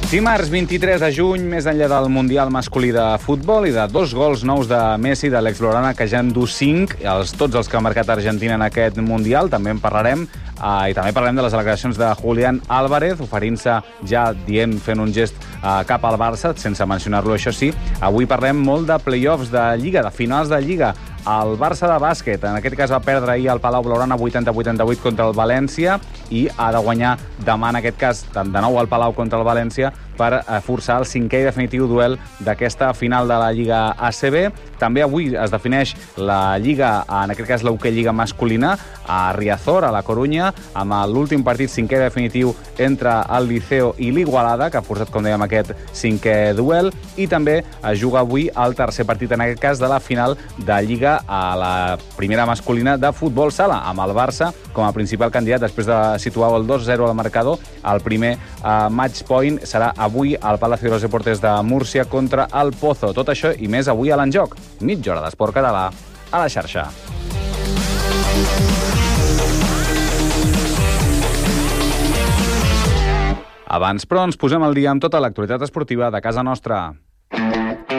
Dimarts 23 de juny, més enllà del Mundial masculí de futbol i de 2 gols nous de Messi i de l'Alex Blaugrana, que ja en du 5, tots els que ha marcat Argentina en aquest Mundial, també en parlarem, i també parlarem de les declaracions de Julián Álvarez, oferint-se ja fent un gest cap al Barça, sense mencionar-lo, això sí. Avui parlem molt de play-offs de Lliga, de finals de Lliga. El Barça de bàsquet, en aquest cas va perdre ahir al Palau Blaugrana 80-88 contra el València i ha de guanyar demà, en aquest cas, de nou al Palau contra el València, per forçar el 5è i definitiu duel d'aquesta final de la Lliga ACB. També avui es defineix la Lliga, en aquest cas l'Hockey Lliga masculina, a Riazor, a la Corunya, amb l'últim partit 5è i definitiu entre el Liceo i l'Igualada, que ha forçat, com dèiem, aquest 5è duel, i també es juga avui el tercer partit, en aquest cas, de la final de Lliga a la primera masculina de futbol sala, amb el Barça com a principal candidat, després de situar el 2-0 al marcador. El primer match point serà avui al Palacio de los Deportes de Múrcia contra el Pozo. Tot això i més avui a l'Enjoc. Mitja hora d'esport català a la xarxa. Abans, però, ens posem al dia amb tota l'actualitat esportiva de casa nostra.